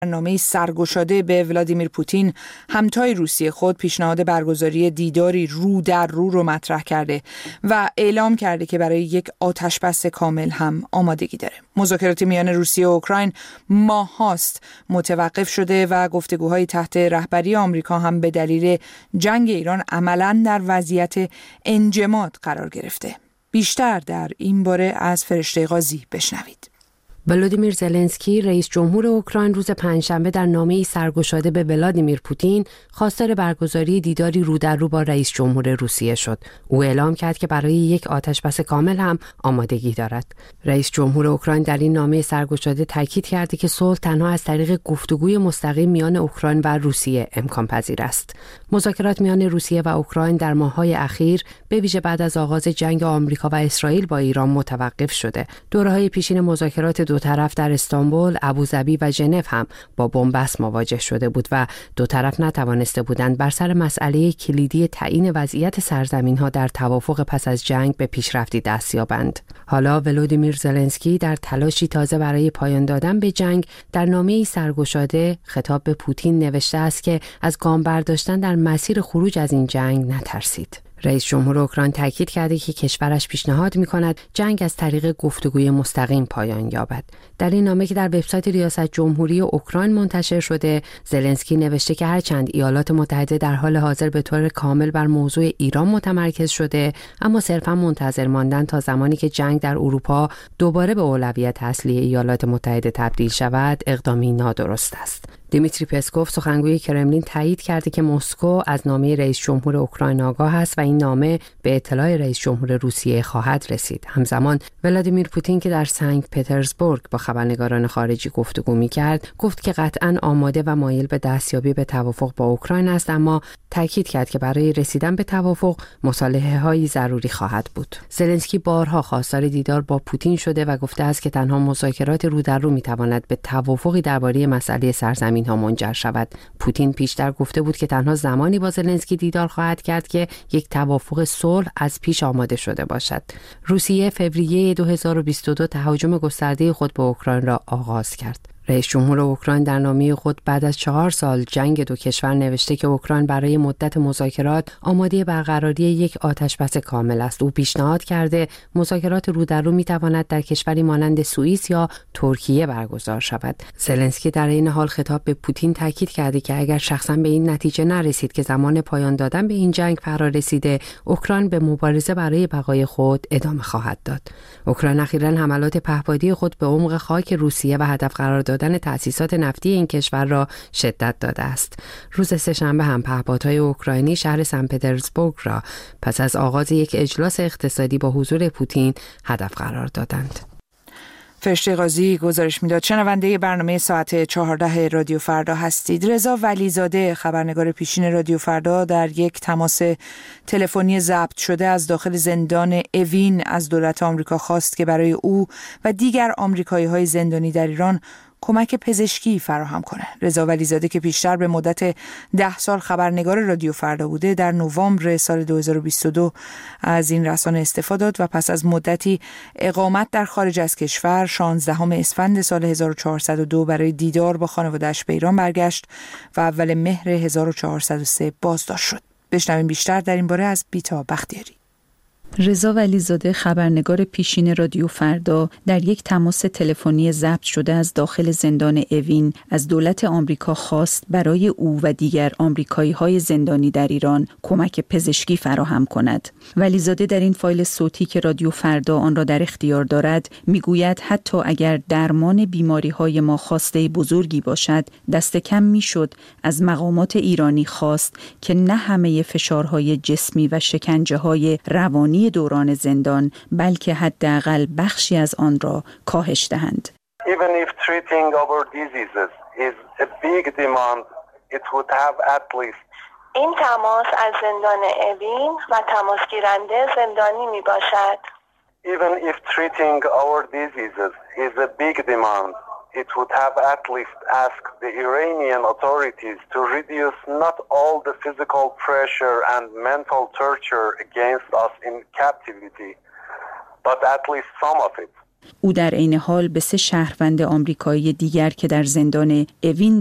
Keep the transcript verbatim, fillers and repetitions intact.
نامه سرگشاده به ولادیمیر پوتین، همتای روسیه خود پیشنهاد برگزاری دیداری رو در رو رو مطرح کرده و اعلام کرده که برای یک آتشبس کامل هم آمادگی داره. مذاکرات میان روسیه و اوکراین ماه‌هاست متوقف شده و گفتگوهای تحت رهبری آمریکا هم به دلیل جنگ ایران عملاً در وضعیت انجماد قرار گرفته. بیشتر در این باره از فرشته قاضی بشنوید. ولادیمیر زلنسکی رئیس جمهور اوکراین روز پنجشنبه در نامه‌ای سرگشاده به ولادیمیر پوتین خواستار برگزاری دیداری رو در رو با رئیس جمهور روسیه شد. او اعلام کرد که برای یک آتشبس کامل هم آمادگی دارد. رئیس جمهور اوکراین در این نامه سرگشاده تاکید کرد که صلح تنها از طریق گفتگوی مستقیم میان اوکراین و روسیه امکان پذیر است. مذاکرات میان روسیه و اوکراین در ماه‌های اخیر به ویژه بعد از آغاز جنگ آمریکا و اسرائیل با ایران متوقف شده. دوره‌های پیشین مذاکرات دو طرف در استانبول، ابوظبی و ژنو هم با بنبست مواجه شده بود و دو طرف نتوانسته بودند بر سر مسئله کلیدی تعیین وضعیت سرزمین‌ها در توافق پس از جنگ به پیشرفتی دست یابند. حالا ولادیمیر زلنسکی در تلاشی تازه برای پایان دادن به جنگ در نامه‌ای سرگشاده خطاب به پوتین نوشته است که از گام برداشتن در مسیر خروج از این جنگ نترسید. رئیس جمهور اوکراین تاکید کرده که کشورش پیشنهاد می‌کند جنگ از طریق گفتگوی مستقیم پایان یابد. در این نامه که در وبسایت ریاست جمهوری اوکراین منتشر شده، زلنسکی نوشته که هرچند ایالات متحده در حال حاضر به طور کامل بر موضوع ایران متمرکز شده، اما صرفاً منتظر ماندن تا زمانی که جنگ در اروپا دوباره به اولویت اصلی ایالات متحده تبدیل شود، اقدامی نادرست است. دیمیتری پسکوف سخنگوی کرملین تایید کرده که مسکو از نامه رئیس جمهور اوکراین آگاه است و این نامه به اطلاع رئیس جمهور روسیه خواهد رسید. همزمان ولادیمیر پوتین که در سنت پترزبورگ با خبرنگاران خارجی گفتگو می‌کرد، گفت که قطعاً آماده و مایل به دستیابی به توافق با اوکراین است، اما تاکید کرد که برای رسیدن به توافق مصالحه‌های ضروری خواهد بود. زلنسکی بارها خواستار دیدار با پوتین شده و گفته است که تنها مذاکرات رو در رو می‌تواند به توافقی درباره مسئله سرزمین ها منجر شود. پوتین پیشتر گفته بود که تنها زمانی با زلنسکی دیدار خواهد کرد که یک توافق صلح از پیش آماده شده باشد. روسیه فوریه دو هزار و بیست و دو تهاجم گسترده خود به اوکراین را آغاز کرد. رئیس جمهور اوکراین در نامه خود بعد از چهار سال جنگ دو کشور نوشته که اوکراین برای مدت مذاکرات آماده برقراری یک آتشبس کامل است. او پیشنهاد کرده مذاکرات رو در رو میتواند در کشوری مانند سوئیس یا ترکیه برگزار شود. زلنسکی در این حال خطاب به پوتین تاکید کرده که اگر شخصا به این نتیجه نرسید که زمان پایان دادن به این جنگ فرا رسیده، اوکراین به مبارزه برای بقای خود ادامه خواهد داد. اوکراین اخیراً حملات پهپادی خود به عمق خاک روسیه و هدف قرار دادن تأسیسات نفتی این کشور را شدت داده است. روز سه‌شنبه هم پهپادهای اوکراینی شهر سن پترزبورگ را پس از آغاز یک اجلاس اقتصادی با حضور پوتین هدف قرار دادند. فرشته قاضی گزارش میداد. شنونده برنامه ساعت چهارده رادیو فردا هستید. رضا ولیزاده خبرنگار پیشین رادیو فردا در یک تماس تلفنی ضبط شده از داخل زندان اوین از دولت آمریکا خواست که برای او و دیگر آمریکایی‌های زندانی در ایران کمک پزشکی فراهم کنه. رضا ولیزاده که پیشتر به مدت ده سال خبرنگار رادیو فردا بوده، در نوامبر سال دو هزار و بیست و دو از این رسانه استعفا داد و پس از مدتی اقامت در خارج از کشور شانزدهم اسفند سال هزار و چهارصد و دو برای دیدار با خانواده‌اش به ایران برگشت و اول مهر هزار و چهارصد و سه بازداشت شد. بشنویم بیشتر در این باره از بیتا بختیاری. رضا ولیزاده خبرنگار پیشین رادیو فردا در یک تماس تلفنی ضبط شده از داخل زندان اوین از دولت آمریکا خواست برای او و دیگر آمریکایی‌های زندانی در ایران کمک پزشکی فراهم کند. ولیزاده در این فایل صوتی که رادیو فردا آن را در اختیار دارد میگوید حتی اگر درمان بیماری‌های ما خواسته بزرگی باشد، دست کم میشد از مقامات ایرانی خواست که نه همه فشارهای جسمی و شکنجه‌های روانی دوران زندان بلکه حداقل بخشی از آن را کاهش دهند. Even if treating our diseases is a big demand, it would have at least این تماس از زندان اوین و تماس گیرنده زندانی می باشد. Even if treating our diseases is a big demand, it would have at least asked the Iranian authorities to reduce not all the physical pressure and mental torture against us in captivity, but at least some of it. او در عین حال به سه شهروند آمریکایی دیگر که در زندان اوین